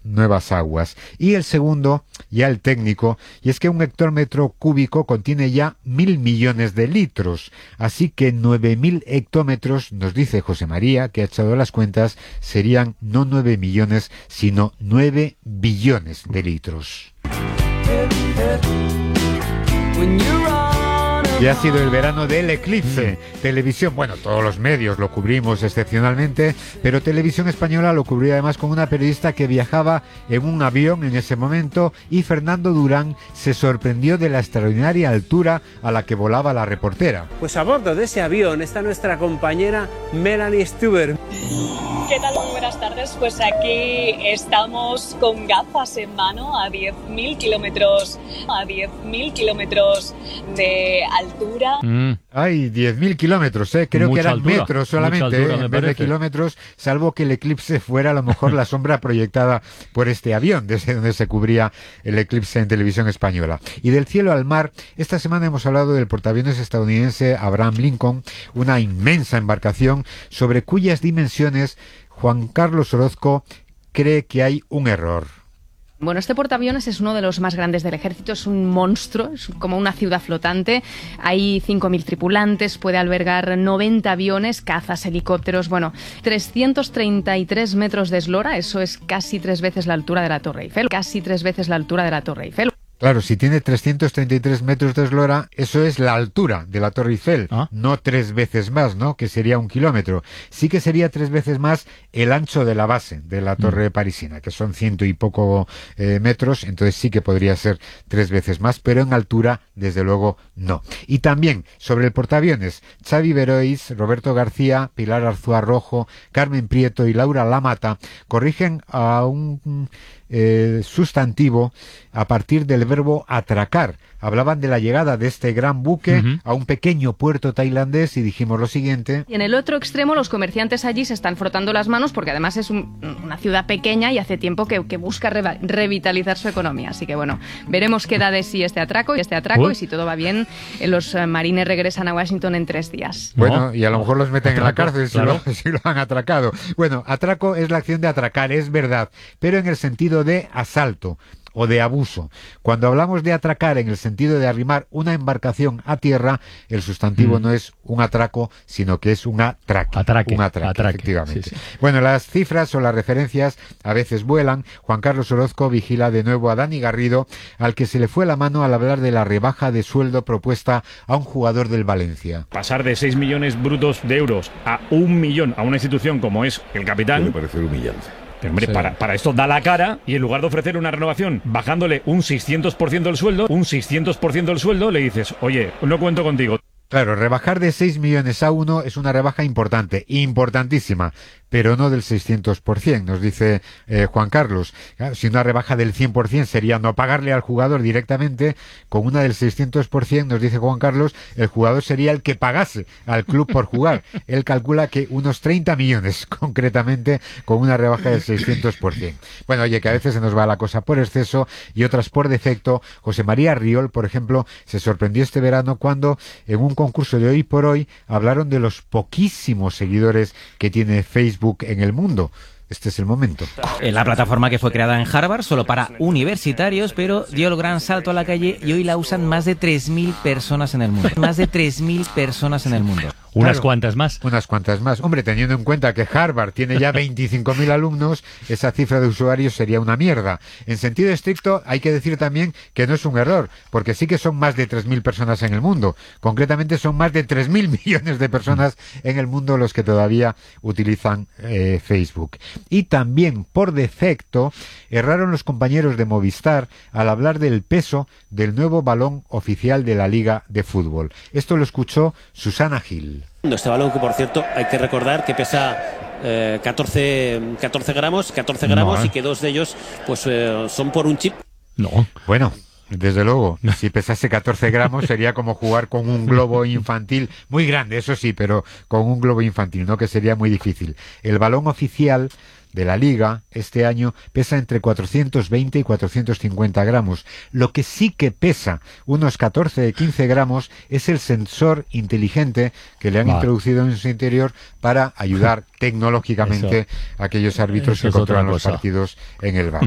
nuevas aguas. Y el segundo, ya el técnico, y es que un hectómetro cúbico contiene ya 1.000 millones de litros, así que 9.000 hectómetros, nos dice José María, que ha echado las cuentas, serían no 9 millones, sino 9 billones de litros. Ya ha sido el verano del eclipse. Televisión, bueno, todos los medios lo cubrimos excepcionalmente, pero Televisión Española lo cubrió además con una periodista que viajaba en un avión en ese momento, y Fernando Durán se sorprendió de la extraordinaria altura a la que volaba la reportera. Pues a bordo de ese avión está nuestra compañera Melanie Stuber. ¿Qué tal? Muy buenas tardes. Pues aquí estamos con gafas en mano a 10.000 kilómetros, de altura. Ay, 10.000 kilómetros, creo que eran altura, metros solamente, en vez de kilómetros, salvo que el eclipse fuera a lo mejor la sombra proyectada por este avión, desde donde se cubría el eclipse en Televisión Española. Y del cielo al mar, esta semana hemos hablado del portaaviones estadounidense Abraham Lincoln, una inmensa embarcación sobre cuyas dimensiones Juan Carlos Orozco cree que hay un error. Bueno, este portaaviones es uno de los más grandes del ejército, es un monstruo, es como una ciudad flotante, hay 5.000 tripulantes, puede albergar 90 aviones, cazas, helicópteros, 333 metros de eslora, eso es casi 3 veces la altura de la Torre Eiffel, Claro, si tiene 333 metros de eslora, eso es la altura de la Torre Eiffel, no 3 veces más, ¿no? Que sería 1 kilómetro. Sí que sería 3 veces más el ancho de la base de la Torre Parisina, que son 100 y poco metros, entonces sí que podría ser 3 veces más, pero en altura, desde luego, no. Y también, sobre el portaaviones, Xavi Berois, Roberto García, Pilar Arzúa Rojo, Carmen Prieto y Laura Lamata corrigen a un sustantivo a partir del verbo atracar. Hablaban de la llegada de este gran buque a un pequeño puerto tailandés y dijimos lo siguiente. Y en el otro extremo los comerciantes allí se están frotando las manos porque además es una ciudad pequeña y hace tiempo que busca revitalizar su economía. Así que veremos qué da de sí este atraco y si todo va bien, los marines regresan a Washington en 3 días. Bueno, y a lo mejor los meten en la cárcel claro. si lo han atracado. Bueno, atraco es la acción de atracar, es verdad, pero en el sentido de asalto o de abuso. Cuando hablamos de atracar en el sentido de arrimar una embarcación a tierra, el sustantivo no es un atraco, sino que es un atraque. Un atraque, efectivamente. Sí. Bueno, las cifras o las referencias a veces vuelan. Juan Carlos Orozco vigila de nuevo a Dani Garrido, al que se le fue la mano al hablar de la rebaja de sueldo propuesta a un jugador del Valencia. Pasar de 6 millones brutos de euros a 1 millón a una institución como es el Capitán... Me parece humillante. Pero hombre, para esto da la cara, y en lugar de ofrecer una renovación bajándole un 600% del sueldo, le dices, oye, no cuento contigo. Claro, rebajar de 6 millones a 1 es una rebaja importante, importantísima, pero no del 600%, nos dice Juan Carlos. Claro, si una rebaja del 100% sería no pagarle al jugador directamente, con una del 600%, nos dice Juan Carlos, el jugador sería el que pagase al club por jugar. Él calcula que unos 30 millones, concretamente, con una rebaja del 600%. Bueno, oye, que a veces se nos va la cosa por exceso y otras por defecto. José María Riol, por ejemplo, se sorprendió este verano cuando en un concurso de Hoy por Hoy hablaron de los poquísimos seguidores que tiene Facebook en el mundo. Este es el momento. La plataforma que fue creada en Harvard solo para universitarios, pero dio el gran salto a la calle y hoy la usan más de 3.000 personas en el mundo. Unas cuantas más. Hombre, teniendo en cuenta que Harvard tiene ya 25.000 alumnos, esa cifra de usuarios sería una mierda. En sentido estricto, hay que decir también que no es un error, porque sí que son más de 3.000 personas en el mundo. Concretamente son más de 3.000 millones de personas en el mundo los que todavía utilizan Facebook. Y también, por defecto, erraron los compañeros de Movistar al hablar del peso del nuevo balón oficial de la Liga de Fútbol. Esto lo escuchó Susana Gil. Este balón que, por cierto, hay que recordar que pesa 14 gramos, y que 2 de ellos son por un chip. No. Bueno, desde luego, si pesase 14 gramos sería como jugar con un globo infantil, muy grande, eso sí, pero con un globo infantil, ¿no? Que sería muy difícil. El balón oficial de la Liga este año pesa entre 420 y 450 gramos. Lo que sí que pesa unos 14-15 gramos es el sensor inteligente que le han introducido en su interior para ayudar tecnológicamente a aquellos árbitros que controlan los partidos en el VAR.